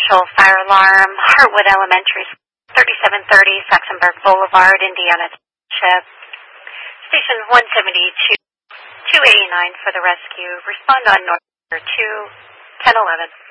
Residential Fire Alarm, Hartwood Elementary, 3730 Saxonburg Boulevard, Indiana Township. Station 172, 289 for the rescue. Respond on North 2, 1011.